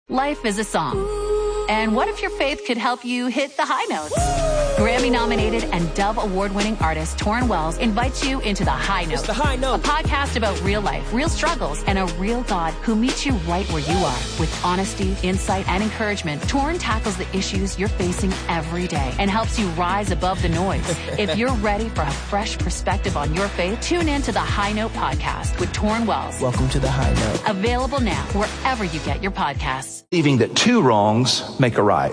Life is a song. And what if your faith could help you hit the high notes? Grammy-nominated and Dove Award-winning artist Torrin Wells invites you into The High Note. It's The High Note. A podcast about real life, real struggles, and a real God who meets you right where you are. With honesty, insight, and encouragement, Torrin tackles the issues you're facing every day and helps you rise above the noise. If you're ready for a fresh perspective on your faith, tune in to The High Note podcast with Torrin Wells. Welcome to The High Note. Available now wherever you get your podcasts. Believing that two wrongs make a right.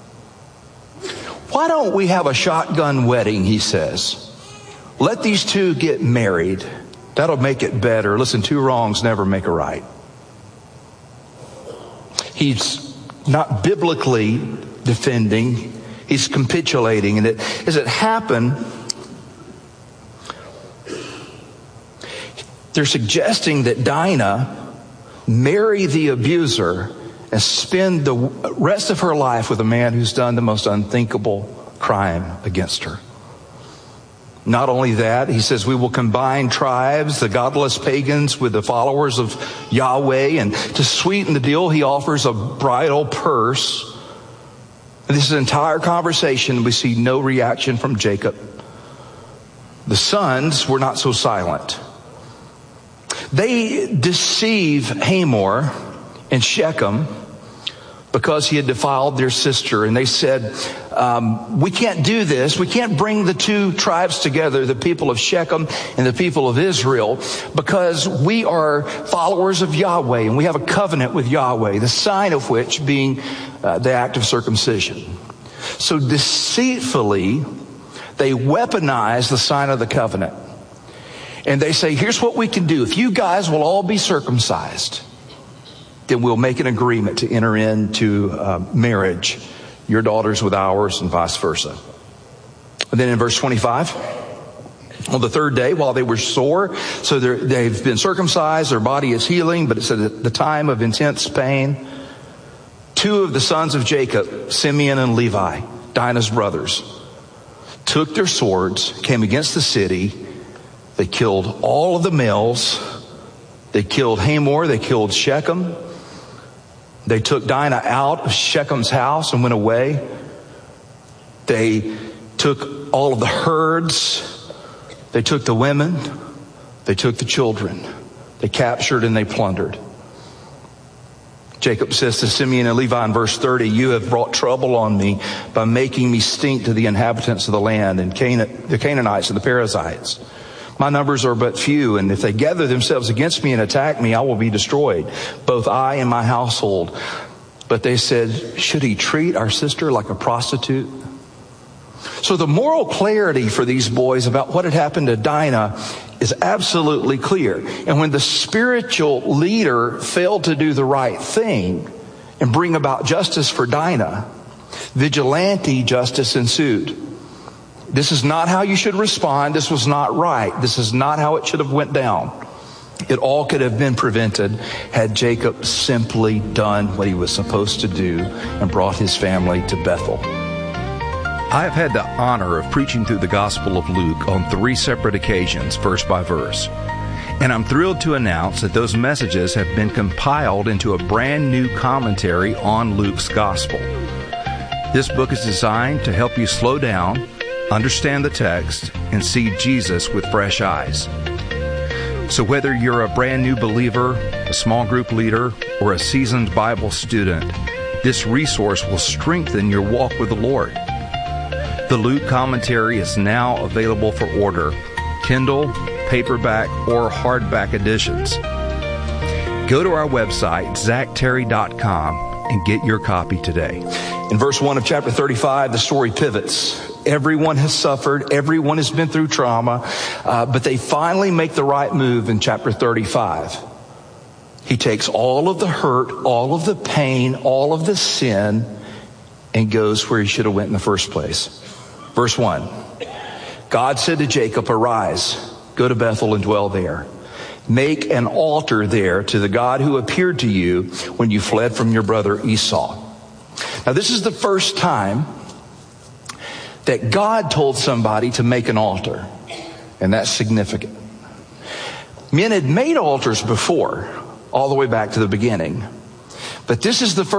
Why don't we have a shotgun wedding, he says. Let these two get married. That'll make it better. Listen, two wrongs never make a right. He's not biblically defending. He's capitulating. And as it happened, they're suggesting that Dinah marry the abuser and spend the rest of her life with a man who's done the most unthinkable crime against her. Not only that, he says we will combine tribes, the godless pagans with the followers of Yahweh, and to sweeten the deal, he offers a bridal purse. And this entire conversation, we see no reaction from Jacob. The sons were not so silent. They deceive Hamor and Shechem because he had defiled their sister. And they said, we can't do this. We can't bring the two tribes together, the people of Shechem and the people of Israel, because we are followers of Yahweh and we have a covenant with Yahweh, the sign of which being the act of circumcision. So deceitfully, they weaponize the sign of the covenant. And they say, here's what we can do. If you guys will all be circumcised, then we'll make an agreement to enter into marriage, your daughters with ours and vice versa. And then in verse 25, on the third day, while they were sore, so they've been circumcised, their body is healing, but it's at the time of intense pain, two of the sons of Jacob, Simeon and Levi, Dinah's brothers, took their swords, came against the city. They killed all of the males. They killed Hamor. They killed Shechem. They took Dinah out of Shechem's house and went away. They took all of the herds. They took the women. They took the children. They captured and they plundered. Jacob says to Simeon and Levi in verse 30, you have brought trouble on me by making me stink to the inhabitants of the land and the Canaanites and the Perizzites. My numbers are but few, and if they gather themselves against me and attack me, I will be destroyed, both I and my household. But they said, should he treat our sister like a prostitute? So the moral clarity for these boys about what had happened to Dinah is absolutely clear. And when the spiritual leader failed to do the right thing and bring about justice for Dinah, vigilante justice ensued. This is not how you should respond. This was not right. This is not how it should have went down. It all could have been prevented had Jacob simply done what he was supposed to do and brought his family to Bethel. I have had the honor of preaching through the Gospel of Luke on 3 separate occasions, verse by verse. And I'm thrilled to announce that those messages have been compiled into a brand new commentary on Luke's Gospel. This book is designed to help you slow down, understand the text, and see Jesus with fresh eyes. So whether you're a brand new believer, a small group leader, or a seasoned Bible student, this resource will strengthen your walk with the Lord. The Luke commentary is now available for order, Kindle, paperback, or hardback editions. Go to our website, zachterry.com, and get your copy today. In verse 1 of chapter 35, the story pivots. Everyone has suffered. Everyone has been through trauma. But they finally make the right move in chapter 35. He takes all of the hurt, all of the pain, all of the sin, and goes where he should have went in the first place. Verse 1. God said to Jacob, arise, go to Bethel and dwell there. Make an altar there to the God who appeared to you when you fled from your brother Esau. Now, this is the first time that God told somebody to make an altar. And that's significant. Men had made altars before, all the way back to the beginning. But this is the first